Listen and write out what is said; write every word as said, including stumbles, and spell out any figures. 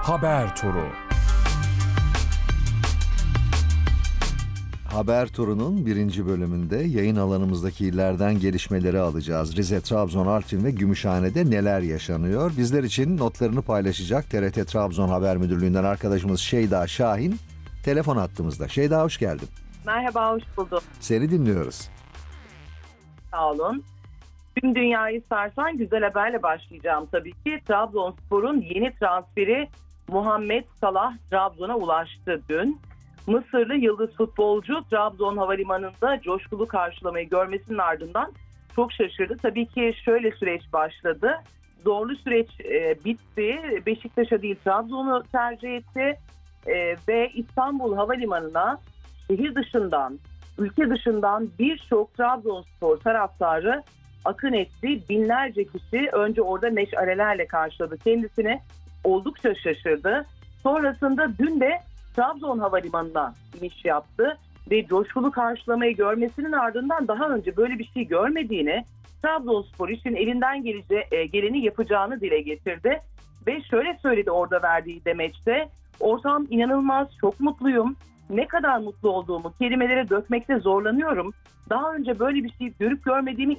Haber Turu. Haber Turu'nun birinci bölümünde yayın alanımızdaki illerden gelişmeleri alacağız. Rize, Trabzon, Artvin ve Gümüşhane'de neler yaşanıyor? Bizler için notlarını paylaşacak T R T Trabzon Haber Müdürlüğü'nden arkadaşımız Şeyda Şahin telefon hattımızda. Şeyda, hoş geldin. Merhaba, hoş bulduk. Seni dinliyoruz. Sağ olun. Tüm dünyayı sarsan güzel haberle başlayacağım tabii ki. Trabzonspor'un yeni transferi Muhammed Salah Trabzon'a ulaştı dün. Mısırlı yıldız futbolcu Trabzon Havalimanı'nda coşkulu karşılamayı görmesinin ardından çok şaşırdı. Tabii ki şöyle süreç başladı. Zorlu süreç e, bitti. Beşiktaş'a değil Trabzon'u tercih etti. E, ve İstanbul Havalimanı'na şehir dışından, ülke dışından birçok Trabzonspor taraftarı akın etti. Binlerce kişi önce orada meşalelerle karşıladı kendisini. Oldukça şaşırdı. Sonrasında dün de Trabzon Havalimanı'na iniş yaptı ve coşkulu karşılamayı görmesinin ardından daha önce böyle bir şey görmediğini, Trabzonspor için elinden gelece, e, geleni yapacağını dile getirdi. Ve şöyle söyledi orada verdiği demeçte: ortam inanılmaz, çok mutluyum. Ne kadar mutlu olduğumu kelimelere dökmekte zorlanıyorum. Daha önce böyle bir şey görüp görmediğimi